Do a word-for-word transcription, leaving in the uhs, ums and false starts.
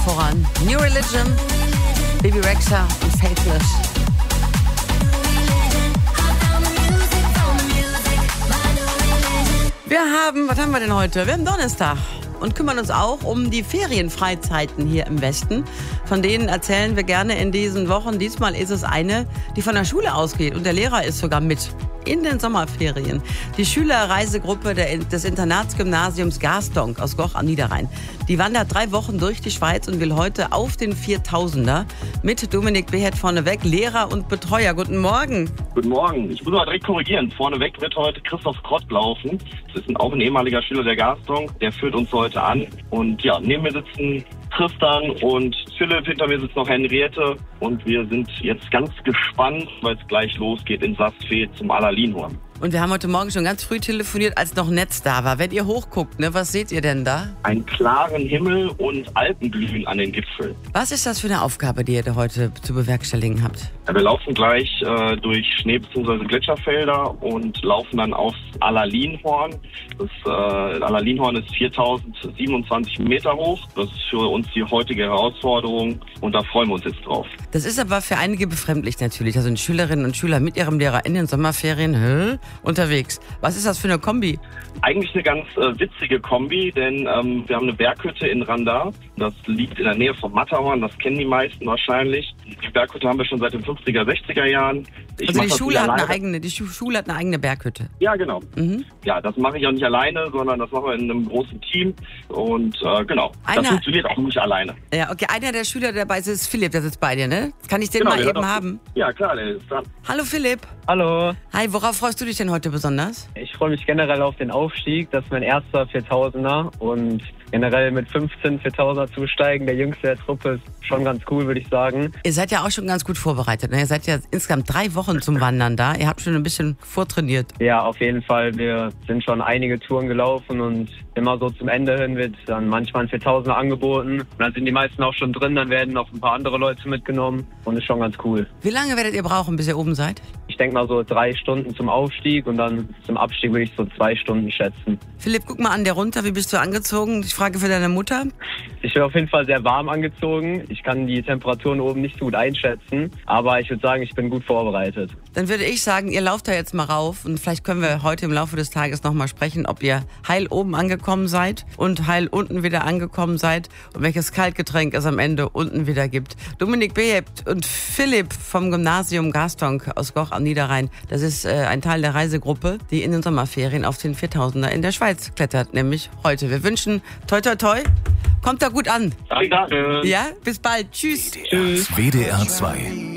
Voran New Religion, Bebe Rexha und Faithless. Wir haben, was haben wir denn heute? Wir haben Donnerstag und kümmern uns auch um die Ferienfreizeiten hier im Westen. Von denen erzählen wir gerne in diesen Wochen. Diesmal ist es eine, die von der Schule ausgeht und der Lehrer ist sogar mit in den Sommerferien. Die Schülerreisegruppe der, des Internatsgymnasiums Garstonk aus Goch am Niederrhein. Die wandert drei Wochen durch die Schweiz und will heute auf den viertausender mit Dominik Behet vorneweg, Lehrer und Betreuer. Guten Morgen. Guten Morgen. Ich muss mal direkt korrigieren. Vorneweg wird heute Christoph Krott laufen. Das ist auch ein ehemaliger Schüler der Garstonk. Der führt uns heute an. Und ja, neben mir sitzen Tristan und Philipp, hinter mir sitzt noch Henriette und wir sind jetzt ganz gespannt, weil es gleich losgeht in Sastfee zum Allerlinhorn. Und wir haben heute Morgen schon ganz früh telefoniert, als noch Netz da war. Wenn ihr hochguckt, ne, was seht ihr denn da? Einen klaren Himmel und Alpenglühen an den Gipfeln. Was ist das für eine Aufgabe, die ihr da heute zu bewerkstelligen habt? Ja, wir laufen gleich äh, durch Schnee- bzw. Gletscherfelder und laufen dann aufs Allerlinhorn. Das äh, Allerlinhorn ist viertausendsiebenundzwanzig Meter hoch. Das ist für uns die heutige Herausforderung und da freuen wir uns jetzt drauf. Das ist aber für einige befremdlich natürlich. Also Schülerinnen und Schüler mit ihrem Lehrer in den Sommerferien hä, unterwegs. Was ist das für eine Kombi? Eigentlich eine ganz äh, witzige Kombi, denn ähm, wir haben eine Berghütte in Randa. Das liegt in der Nähe vom Matterhorn, das kennen die meisten wahrscheinlich. Die Berghütte haben wir schon seit den fünfziger, sechziger Jahren. Ich also die Schule hat alleine. eine eigene, die Schule hat eine eigene Berghütte? Ja, genau. Mhm. Ja, das mache ich auch nicht alleine, sondern das machen wir in einem großen Team. Und äh, genau, einer, das funktioniert auch nicht alleine. Ja, okay. Einer der Schüler, der dabei ist, ist Philipp, der sitzt bei dir, ne? Kann ich den genau, mal eben auch, haben? Ja, klar, der ist dran. Hallo Philipp. Hallo. Hi, worauf freust du dich denn heute besonders? Ich freue mich generell auf den Aufstieg. Das ist mein erster viertausender und generell mit fünfzehn viertausender zu steigen, der jüngste der Truppe, ist schon ganz cool, würde ich sagen. Ihr seid ja auch schon ganz gut vorbereitet, ne? Ihr seid ja insgesamt drei Wochen zum Wandern da. Ihr habt schon ein bisschen vortrainiert. Ja, auf jeden Fall. Wir sind schon einige Touren gelaufen und immer so zum Ende hin wird dann manchmal ein viertausender angeboten. Und dann sind die meisten auch schon drin, dann werden noch ein paar andere Leute mitgenommen und ist schon ganz cool. Wie lange werdet ihr brauchen, bis ihr oben seid? Ich denke mal so drei Stunden zum Aufstieg und dann zum Abstieg würde ich so zwei Stunden schätzen. Philipp, guck mal an der runter. Wie bist du angezogen? Ich frage für deine Mutter. Ich bin auf jeden Fall sehr warm angezogen. Ich kann die Temperaturen oben nicht so gut einschätzen, aber ich würde sagen, ich bin gut vorbereitet. Dann würde ich sagen, ihr lauft da jetzt mal rauf und vielleicht können wir heute im Laufe des Tages nochmal sprechen, ob ihr heil oben angekommen seid und heil unten wieder angekommen seid und welches Kaltgetränk es am Ende unten wieder gibt. Dominik Behet und Philipp vom Gymnasium Garstonk aus Goch am Niederrhein, das ist äh, ein Teil der Reisegruppe, die in den Sommerferien auf den viertausender in der Schweiz klettert, nämlich heute. Wir wünschen toi toi toi, kommt da gut an. Danke. Ja, bis bald. Tschüss. W D R zwei.